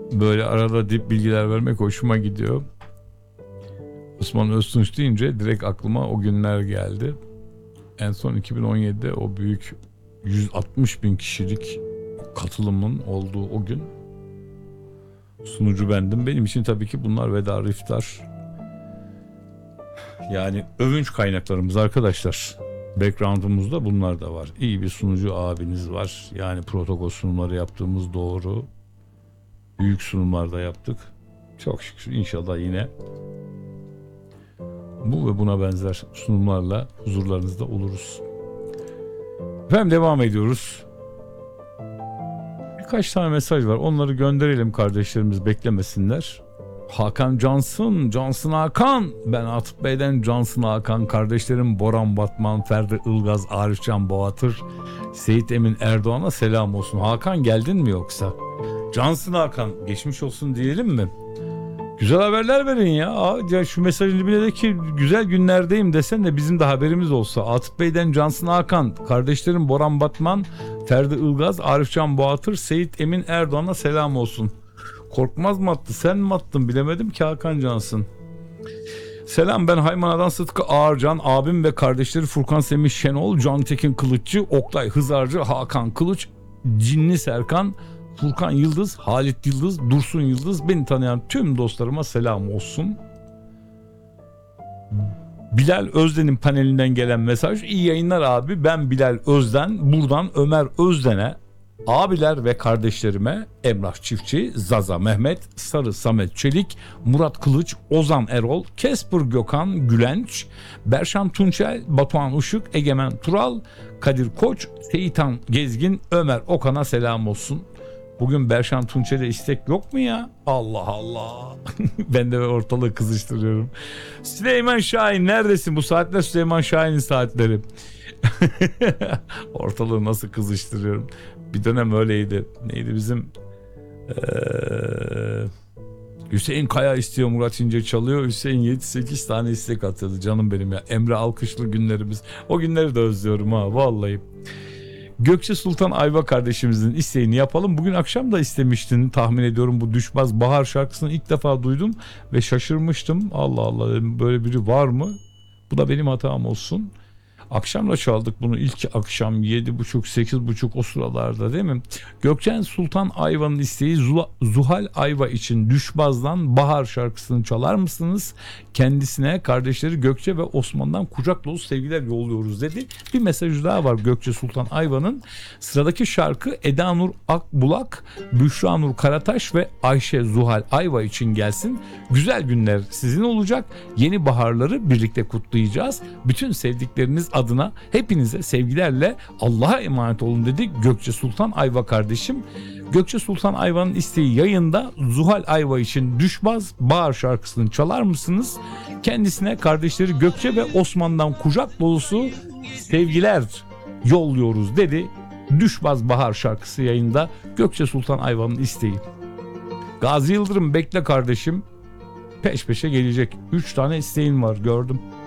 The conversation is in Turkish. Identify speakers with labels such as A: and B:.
A: Böyle arada dip bilgiler vermek hoşuma gidiyor. Osman Öztunç deyince direkt aklıma o günler geldi. En son 2017'de o büyük 160 bin kişilik katılımın olduğu o gün sunucu bendim. Benim için tabii ki bunlar veda iftar. Yani övünç kaynaklarımız arkadaşlar. Background'umuzda bunlar da var. İyi bir sunucu abiniz var. Yani protokol sunumları yaptığımız doğru. Büyük sunumlar da yaptık. Çok şükür inşallah yine bu ve buna benzer sunumlarla huzurlarınızda oluruz. Efendim devam ediyoruz. Birkaç tane mesaj var. Onları gönderelim, kardeşlerimiz beklemesinler. Hakan Johnson Hakan. Ben Atıf Bey'den Johnson Hakan. Kardeşlerim Boran Batman, Ferdi Ilgaz, Arifcan Boğatır, Seyit Emin Erdoğan'a selam olsun. Hakan geldin mi yoksa? Johnson Hakan geçmiş olsun diyelim mi? Güzel haberler verin ya. Ya şu mesajın dibine de ki güzel günlerdeyim desen de bizim de haberimiz olsa. Atıf Bey'den Johnson Hakan, kardeşlerim Boran Batman, Ferdi Ilgaz, Arifcan Boğatır, Seyit Emin Erdoğan'a selam olsun. Korkmaz mı attı, sen mi attın bilemedim ki Hakan Cansın. Selam, ben Haymana'dan Sıtkı Ağarcan, abim ve kardeşleri Furkan Semih Şenol, Can Tekin Kılıççı, Oktay Hızarcı, Hakan Kılıç, Cinli Serkan, Furkan Yıldız, Halit Yıldız, Dursun Yıldız, beni tanıyan tüm dostlarıma selam olsun. Bilal Özden'in panelinden gelen mesaj. İyi yayınlar abi, ben Bilal Özden, buradan Ömer Özden'e, abiler ve kardeşlerime Emrah Çiftçi, Zaza Mehmet, Sarı Samet Çelik, Murat Kılıç, Ozan Erol, Kesper Gökhan Gülenç, Berşan Tunçel, Batuhan Işık, Egemen Tural, Kadir Koç, Seyitan Gezgin, Ömer Okan'a selam olsun. Bugün Berşan Tunçel'e istek yok mu ya? Allah Allah. Ben de ortalığı kızıştırıyorum. Süleyman Şahin neredesin? Bu saatler Süleyman Şahin'in saatleri. Ortalığı nasıl kızıştırıyorum. Bir dönem öyleydi. Neydi bizim? Hüseyin Kaya istiyor, Murat İnce çalıyor. Hüseyin 7-8 tane istek atıyordu. Canım benim ya. Emre Alkışlı günlerimiz. O günleri de özlüyorum ha vallahi. Gökçe Sultan Ayva kardeşimizin isteğini yapalım. Bugün akşam da istemiştin tahmin ediyorum, bu Düşmez Bahar şarkısını ilk defa duydum ve şaşırmıştım. Allah Allah dedim, böyle biri var mı? Bu da benim hatam olsun. Akşam da çaldık bunu, ilk akşam 7.30-8.30 o sıralarda değil mi? Gökçen Sultan Ayva'nın isteği, Zuhal Ayva için Düşmez'dan Bahar şarkısını çalar mısınız? Kendisine, kardeşleri Gökçe ve Osman'dan kucak dolu sevgiler yolluyoruz dedi. Bir mesaj daha var Gökçe Sultan Ayva'nın. Sıradaki şarkı Eda Nur Akbulak, Büşra Nur Karataş ve Ayşe Zuhal Ayva için gelsin. Güzel günler sizin olacak. Yeni baharları birlikte kutlayacağız. Bütün sevdikleriniz adına hepinize sevgilerle Allah'a emanet olun dedi Gökçe Sultan Ayva kardeşim. Gökçe Sultan Ayva'nın isteği yayında. Zuhal Ayva için Düşmez Bahar şarkısını çalar mısınız? Kendisine, kardeşleri Gökçe ve Osman'dan kucak dolusu sevgiler yolluyoruz dedi. Düşmez Bahar şarkısı yayında. Gökçe Sultan Ayva'nın isteği. Gazi Yıldırım bekle kardeşim. Peş peşe gelecek. 3 tane isteğin var gördüm.